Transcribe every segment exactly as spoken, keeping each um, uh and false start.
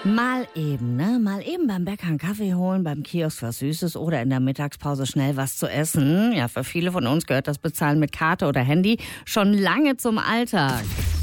Mal eben, ne? Mal eben beim Bäcker einen Kaffee holen, beim Kiosk was Süßes oder in der Mittagspause schnell was zu essen. Ja, für viele von uns gehört das Bezahlen mit Karte oder Handy schon lange zum Alltag.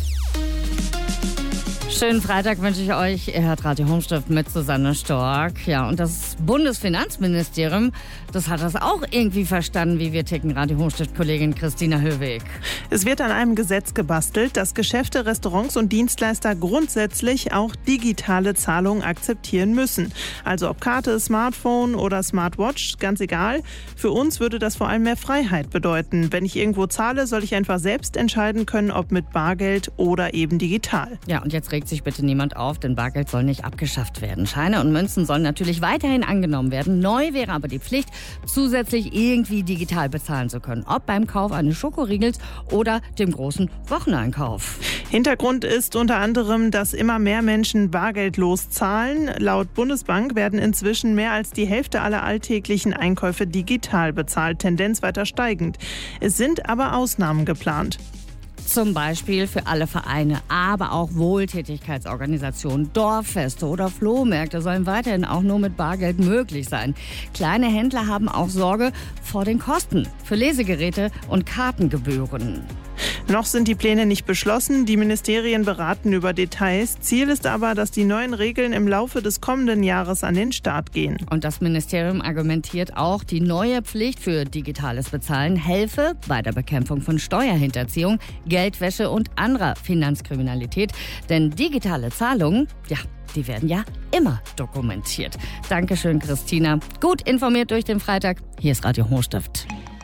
Schönen Freitag wünsche ich euch. Ihr hört Radio Homestift mit Susanne Stork. Ja, und das Bundesfinanzministerium, das hat das auch irgendwie verstanden, wie wir ticken. Radio Homestift-Kollegin Christina Höweg. Es wird an einem Gesetz gebastelt, dass Geschäfte, Restaurants und Dienstleister grundsätzlich auch digitale Zahlungen akzeptieren müssen. Also ob Karte, Smartphone oder Smartwatch, ganz egal. Für uns würde das vor allem mehr Freiheit bedeuten. Wenn ich irgendwo zahle, soll ich einfach selbst entscheiden können, ob mit Bargeld oder eben digital. Ja, und jetzt regt sich bitte niemand auf, denn Bargeld soll nicht abgeschafft werden. Scheine und Münzen sollen natürlich weiterhin angenommen werden. Neu wäre aber die Pflicht, zusätzlich irgendwie digital bezahlen zu können. Ob beim Kauf eines Schokoriegels oder dem großen Wocheneinkauf. Hintergrund ist unter anderem, dass immer mehr Menschen bargeldlos zahlen. Laut Bundesbank werden inzwischen mehr als die Hälfte aller alltäglichen Einkäufe digital bezahlt, Tendenz weiter steigend. Es sind aber Ausnahmen geplant. Zum Beispiel für alle Vereine, aber auch Wohltätigkeitsorganisationen, Dorffeste oder Flohmärkte sollen weiterhin auch nur mit Bargeld möglich sein. Kleine Händler haben auch Sorge vor den Kosten für Lesegeräte und Kartengebühren. Noch sind die Pläne nicht beschlossen. Die Ministerien beraten über Details. Ziel ist aber, dass die neuen Regeln im Laufe des kommenden Jahres an den Start gehen. Und das Ministerium argumentiert auch, die neue Pflicht für digitales Bezahlen helfe bei der Bekämpfung von Steuerhinterziehung, Geldwäsche und anderer Finanzkriminalität. Denn digitale Zahlungen, ja, die werden ja immer dokumentiert. Dankeschön, Christina. Gut informiert durch den Freitag. Hier ist Radio Homestift.